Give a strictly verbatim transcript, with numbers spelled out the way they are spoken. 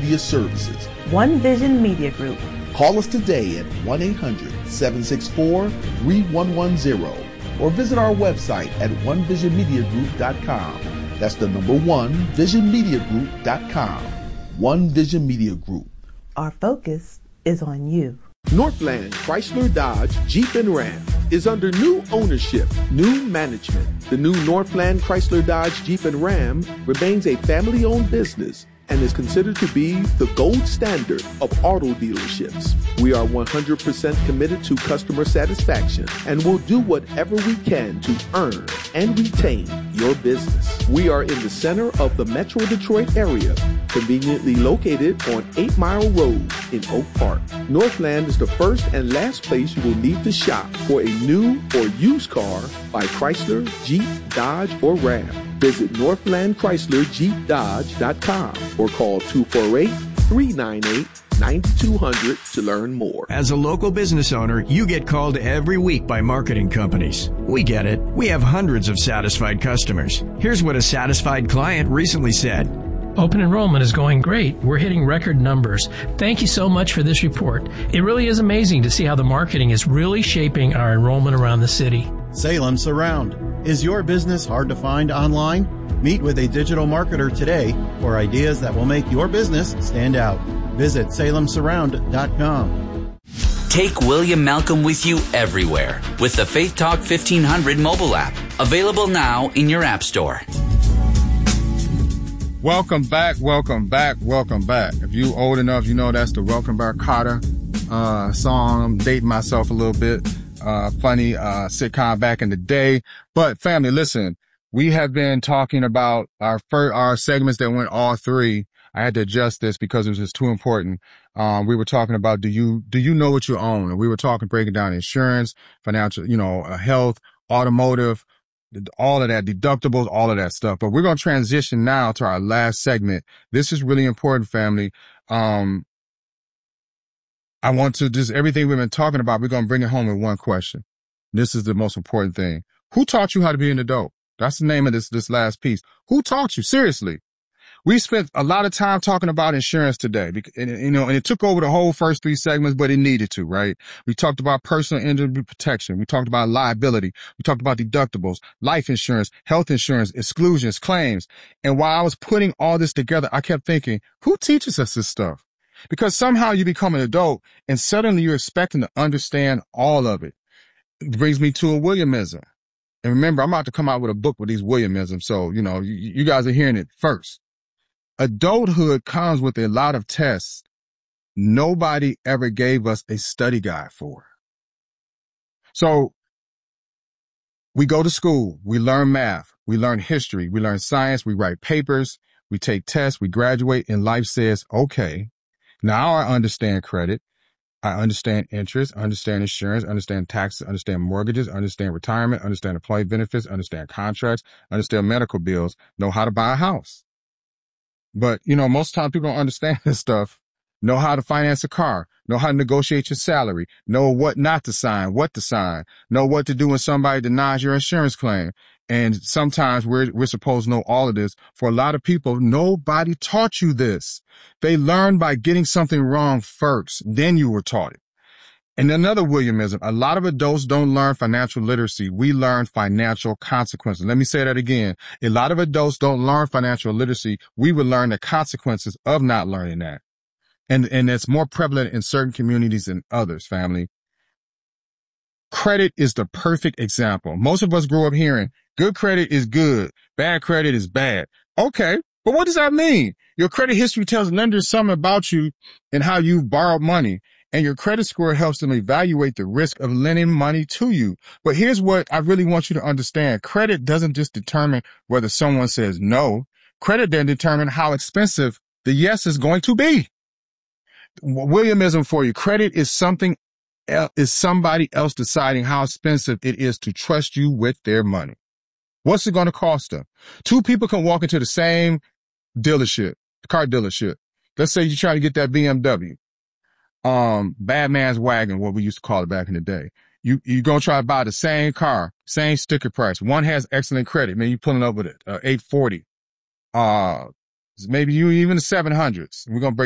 media services. One Vision Media Group. Call us today at one eight hundred, seven six four, three one one zero or visit our website at one vision media group dot com. That's the number one, vision media group dot com. One Vision Media Group. Our focus is on you. Northland Chrysler Dodge Jeep and Ram is under new ownership, new management. The new Northland Chrysler Dodge Jeep and Ram remains a family-owned business and is considered to be the gold standard of auto dealerships. We are one hundred percent committed to customer satisfaction and will do whatever we can to earn and retain your business. We are in the center of the Metro Detroit area, conveniently located on eight Mile Road in Oak Park. Northland is the first and last place you will need to shop for a new or used car by Chrysler, Jeep, Dodge, or Ram. Visit northland chrysler jeep dodge dot com or call two four eight, three nine eight, nine two zero zero to learn more. As a local business owner, you get called every week by marketing companies. We get it. We have hundreds of satisfied customers. Here's what a satisfied client recently said. Open enrollment is going great. We're hitting record numbers. Thank you so much for this report. It really is amazing to see how the marketing is really shaping our enrollment around the city. Salem Surround. Is your business hard to find online? Meet with a digital marketer today for ideas that will make your business stand out. Visit salem surround dot com. Take William Malcolm with you everywhere with the Faith Talk fifteen hundred mobile app. Available now in your app store. Welcome back, welcome back, welcome back. If you old enough, you know that's the Welcome Back Carter uh, song. I'm dating myself a little bit. Uh, funny, uh, sitcom back in the day. But family, listen, we have been talking about our first, our segments that went all three. I had to adjust this because it was just too important. Um, we were talking about, do you, do you know what you own? And we were talking, breaking down insurance, financial, you know, uh, health, automotive, all of that, deductibles, all of that stuff. But we're going to transition now to our last segment. This is really important, family. Um, I want to just, everything we've been talking about, we're going to bring it home with one question. This is the most important thing. Who taught you how to be an adult? That's the name of this, this last piece. Who taught you? Seriously. We spent a lot of time talking about insurance today, and, you know, and it took over the whole first three segments, but it needed to, right? We talked about personal injury protection. We talked about liability. We talked about deductibles, life insurance, health insurance, exclusions, claims. And while I was putting all this together, I kept thinking, who teaches us this stuff? Because somehow you become an adult and suddenly you're expecting to understand all of it. It brings me to a Williamism. And remember, I'm about to come out with a book with these Williamisms. So, you know, you, you guys are hearing it first. Adulthood comes with a lot of tests nobody ever gave us a study guide for. So we go to school, we learn math, we learn history, we learn science, we write papers, we take tests, we graduate, and life says, okay, now I understand credit. I understand interest, understand insurance, understand taxes, understand mortgages, understand retirement, understand employee benefits, understand contracts, understand medical bills, know how to buy a house. But, you know, most of the time people don't understand this stuff, know how to finance a car, know how to negotiate your salary, know what not to sign, what to sign, know what to do when somebody denies your insurance claim. And sometimes we're, we're supposed to know all of this. For a lot of people, nobody taught you this. They learned by getting something wrong first. Then you were taught it. And another Williamism, a lot of adults don't learn financial literacy. We learn financial consequences. Let me say that again. A lot of adults don't learn financial literacy. We would learn the consequences of not learning that. And, and it's more prevalent in certain communities than others, family. Credit is the perfect example. Most of us grow up hearing good credit is good, bad credit is bad. Okay, but what does that mean? Your credit history tells lenders something about you and how you've borrowed money. And your credit score helps them evaluate the risk of lending money to you. But here's what I really want you to understand. Credit doesn't just determine whether someone says no. Credit then determines how expensive the yes is going to be. Williamism for you. Credit is something else, is somebody else deciding how expensive it is to trust you with their money. What's it going to cost them? Two people can walk into the same dealership, car dealership. Let's say you try to get that B M W. Um, bad man's wagon, what we used to call it back in the day. You, you're going to try to buy the same car, same sticker price. One has excellent credit. Man, you're pulling up with it, uh, eight forty. Uh, maybe you even the seven hundreds. We're going to break